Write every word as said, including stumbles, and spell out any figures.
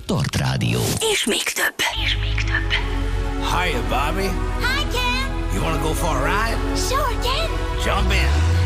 Start Rádió. És még több. És még több. Hiya, Bobby. Hi, Ken. You wanna go for a ride? Sure, Ken. Jump in.